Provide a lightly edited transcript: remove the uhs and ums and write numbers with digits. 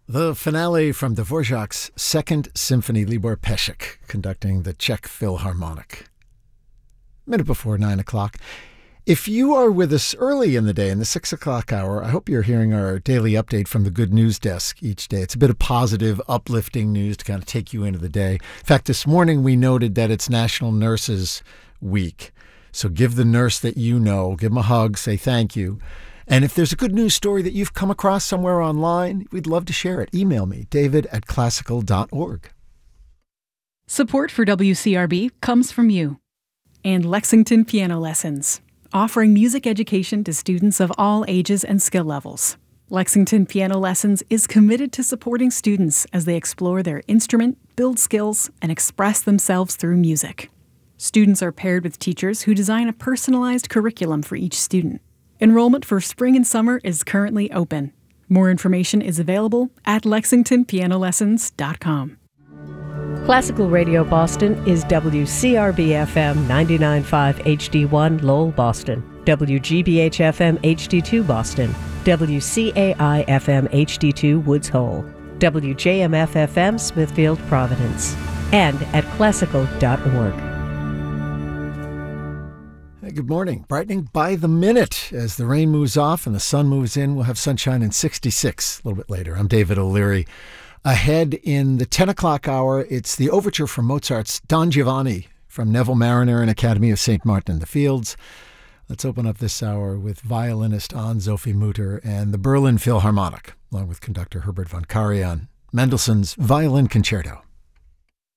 The finale from Dvorak's Second Symphony, Libor Pesek conducting the Czech Philharmonic. Minute before 9 o'clock. If you are with us early in the day, in the 6 o'clock hour, I hope you're hearing our daily update from the Good News Desk each day. It's a bit of positive, uplifting news to kind of take you into the day. In fact, this morning we noted that it's National Nurses Week. So give the nurse that you know, give them a hug, say thank you. And if there's a good news story that you've come across somewhere online, we'd love to share it. Email me, david@classical.org. Support for WCRB comes from you and Lexington Piano Lessons, offering music education to students of all ages and skill levels. Lexington Piano Lessons is committed to supporting students as they explore their instrument, build skills, and express themselves through music. Students are paired with teachers who design a personalized curriculum for each student. Enrollment for spring and summer is currently open. More information is available at lexingtonpianolessons.com. Classical Radio Boston is WCRB-FM 99.5 HD1 Lowell, Boston, WGBH-FM HD2 Boston, WCAI-FM HD2 Woods Hole, WJMF-FM Smithfield, Providence, and at classical.org. Good morning. Brightening by the minute as the rain moves off and the sun moves in. We'll have sunshine in 66 a little bit later. I'm David O'Leary. Ahead in the 10 o'clock hour, it's the overture from Mozart's Don Giovanni from Neville Mariner and Academy of St. Martin in the Fields. Let's open up this hour with violinist Anne-Sophie Mutter and the Berlin Philharmonic, along with conductor Herbert von Karajan, Mendelssohn's Violin Concerto.